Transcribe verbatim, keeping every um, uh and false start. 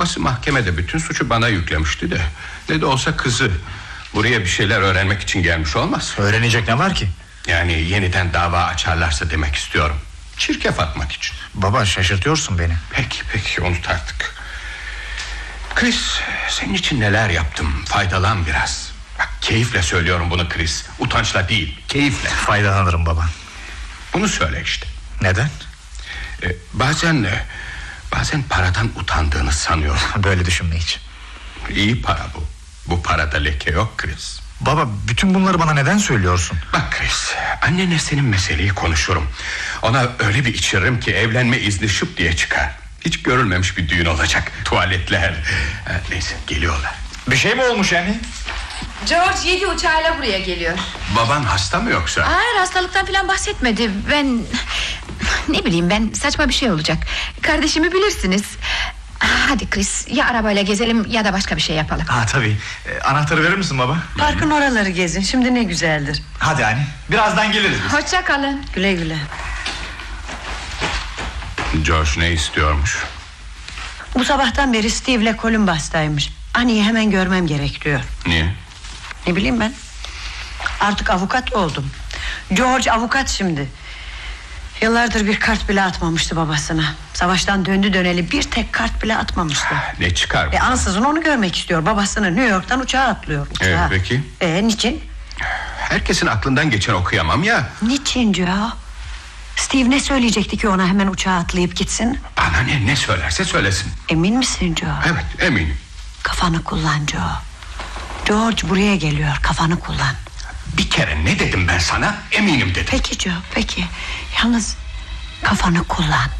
Babası mahkemede bütün suçu bana yüklemişti de. Ne de olsa kızı. Buraya bir şeyler öğrenmek için gelmiş olmaz. Öğrenecek ne var ki? Yani yeniden dava açarlarsa demek istiyorum. Çirkef atmak için. Baba, şaşırtıyorsun beni. Peki peki, unut artık. Chris, senin için neler yaptım, faydalan biraz. Bak, keyifle söylüyorum bunu Chris. Utançla değil, keyifle. Faydalanırım baba. Bunu söyle işte. Neden? Ee, bazen Bazen paradan utandığını sanıyorum. Böyle düşünme hiç. İyi para bu. Bu parada leke yok Chris. Baba, bütün bunları bana neden söylüyorsun? Bak Chris, annenle senin meseleyi konuşurum. Ona öyle bir içiririm ki evlenme izni şıp diye çıkar. Hiç görülmemiş bir düğün olacak. Tuvaletler. Ha, neyse, geliyorlar. Bir şey mi olmuş yani? George yedi uçağıyla buraya geliyor. Baban hasta mı yoksa? Hayır, hastalıktan falan bahsetmedi. Ben... Ne bileyim ben, saçma bir şey olacak. Kardeşimi bilirsiniz. Hadi Chris, ya arabayla gezelim ya da başka bir şey yapalım. Ha tabii. Ee, anahtarı verir misin baba? Parkın oraları gezin, şimdi ne güzeldir. Hadi anne, birazdan geliriz biz. Hoşça kalın. Güle güle. George ne istiyormuş? Bu sabahtan beri Steve'le Columbus'taymış. Anneyi hemen görmem gerek diyor. Niye? Ne bileyim ben. Artık avukat oldum. George avukat şimdi. Yıllardır bir kart bile atmamıştı babasına. Savaştan döndü döneli bir tek kart bile atmamıştı. Ne çıkar bu? E, ansızın onu görmek istiyor. Babasını New York'tan uçağa atlıyor. Uçağa. Evet, peki. E, niçin? Herkesin aklından geçen okuyamam ya. Niçin Joe? Steve ne söyleyecekti ki ona hemen uçağa atlayıp gitsin? Bana ne, ne söylerse söylesin. Emin misin Joe? Evet, eminim. Kafanı kullan Joe. George buraya geliyor, kafanı kullan. Bir kere ne dedim ben sana? Eminim dedim. Peki Joe, peki. Yalnız kafanı kullan.